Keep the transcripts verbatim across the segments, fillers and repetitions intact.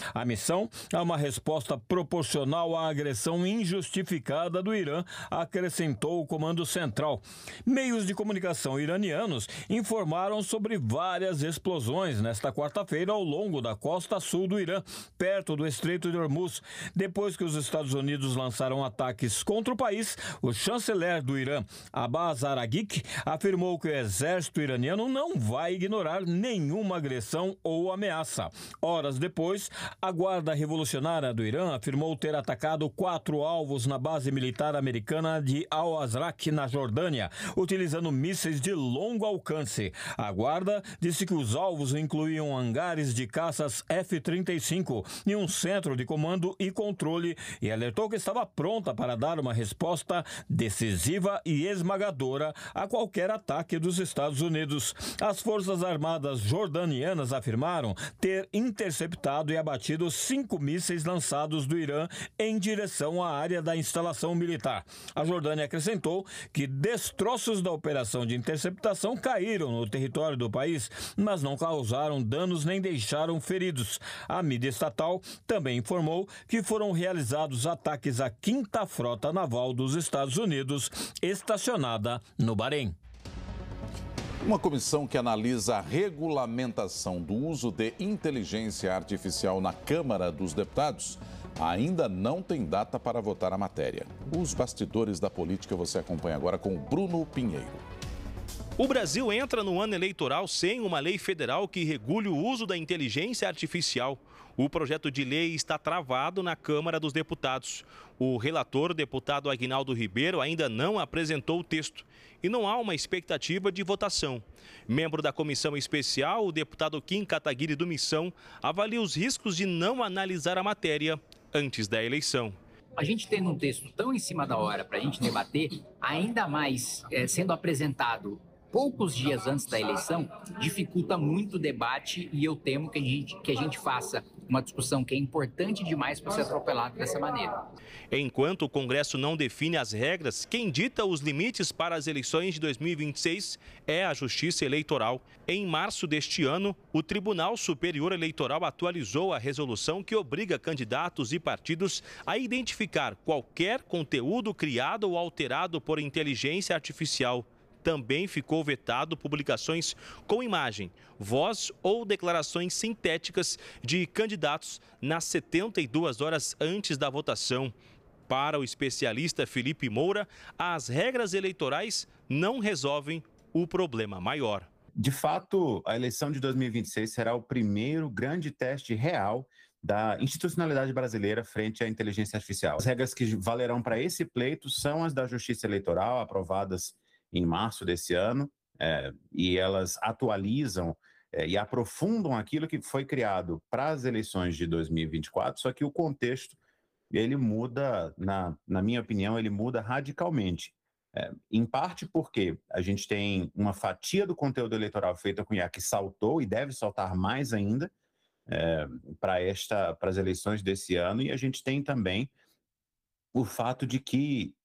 A missão é uma resposta proporcional à agressão injustificada do Irã, acrescentou o Comando Central. Meios de comunicação iranianos informaram sobre várias explosões nesta quarta-feira ao longo da costa sul do Irã, perto do Estreito de Hormuz. Depois que os Estados Unidos lançaram ataques contra o país, o chanceler do Irã, Abbas Araghchi, afirmou que o exército iraniano não vai ignorar nenhuma agressão ou ameaça. Horas depois, a Guarda Revolucionária do Irã afirmou ter atacado quatro alvos na base militar americana de Al-Azraq, na Jordânia, utilizando mísseis de longo alcance. A Guarda disse que os alvos incluíam hangares de caças F trinta e cinco e um centro de comando e controle, e alertou que estava pronta para dar uma resposta decisiva e esmagadora a qualquer ataque dos Estados Unidos. As Forças Armadas jordanianas afirmaram ter interceptado e abatido cinco mísseis lançados do Irã em direção à área da instalação militar. A Jordânia acrescentou que destroços da operação de interceptação caíram no território do país, mas não causaram danos nem deixaram feridos. A mídia estatal também informou que foram realizados ataques à quinta frota naval dos Estados Unidos, estacionada no Bahrein. Uma comissão que analisa a regulamentação do uso de inteligência artificial na Câmara dos Deputados ainda não tem data para votar a matéria. Os bastidores da política você acompanha agora com Bruno Pinheiro. O Brasil entra no ano eleitoral sem uma lei federal que regule o uso da inteligência artificial. O projeto de lei está travado na Câmara dos Deputados. O relator, o deputado Aguinaldo Ribeiro, ainda não apresentou o texto e não há uma expectativa de votação. Membro da comissão especial, o deputado Kim Kataguiri do Missão, avalia os riscos de não analisar a matéria antes da eleição. A gente tendo um texto tão em cima da hora para a gente debater, ainda mais é, sendo apresentado poucos dias antes da eleição, dificulta muito o debate e eu temo que a gente, que a gente faça uma discussão que é importante demais para ser atropelada dessa maneira. Enquanto o Congresso não define as regras, quem dita os limites para as eleições de dois mil e vinte e seis é a Justiça Eleitoral. Em março deste ano, o Tribunal Superior Eleitoral atualizou a resolução que obriga candidatos e partidos a identificar qualquer conteúdo criado ou alterado por inteligência artificial. Também ficou vetado publicações com imagem, voz ou declarações sintéticas de candidatos nas setenta e duas horas antes da votação. Para o especialista Felipe Moura, as regras eleitorais não resolvem o problema maior. De fato, a eleição de dois mil e vinte e seis será o primeiro grande teste real da institucionalidade brasileira frente à inteligência artificial. As regras que valerão para esse pleito são as da Justiça Eleitoral, aprovadas em março desse ano, é, e elas atualizam é, e aprofundam aquilo que foi criado para as eleições de dois mil e vinte e quatro, só que o contexto, ele muda, na, na minha opinião, ele muda radicalmente. É, em parte porque a gente tem uma fatia do conteúdo eleitoral feita com I A que saltou e deve saltar mais ainda é, para esta, para as eleições desse ano, e a gente tem também o fato de que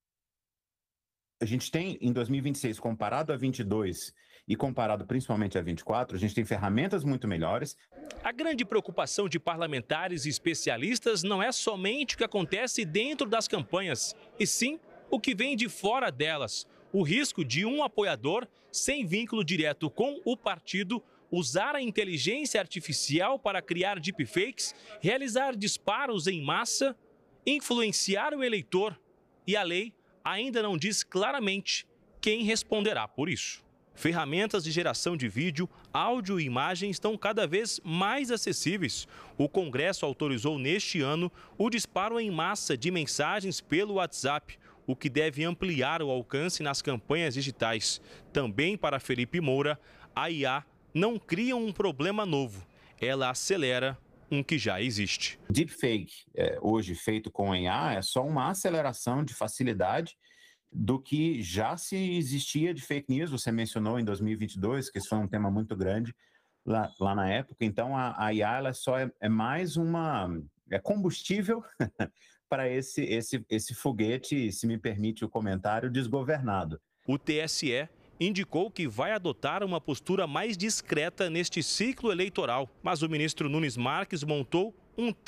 a gente tem, em dois mil e vinte e seis, comparado a vinte e dois e comparado principalmente a vinte e quatro, a gente tem ferramentas muito melhores. A grande preocupação de parlamentares e especialistas não é somente o que acontece dentro das campanhas, e sim o que vem de fora delas. O risco de um apoiador, sem vínculo direto com o partido, usar a inteligência artificial para criar deepfakes, realizar disparos em massa, influenciar o eleitor, e a lei ainda não diz claramente quem responderá por isso. Ferramentas de geração de vídeo, áudio e imagem estão cada vez mais acessíveis. O Congresso autorizou neste ano o disparo em massa de mensagens pelo WhatsApp, o que deve ampliar o alcance nas campanhas digitais. Também para Felipe Moura, a I A não cria um problema novo, ela acelera um que já existe. Deepfake, é, hoje feito com I A, é só uma aceleração de facilidade do que já se existia de fake news. Você mencionou em dois mil e vinte e dois, que isso foi um tema muito grande lá, lá na época. Então, a, a I A ela só é, é mais uma é combustível para esse, esse, esse foguete, se me permite o comentário, desgovernado. O T S E indicou que vai adotar uma postura mais discreta neste ciclo eleitoral, mas o ministro Nunes Marques montou um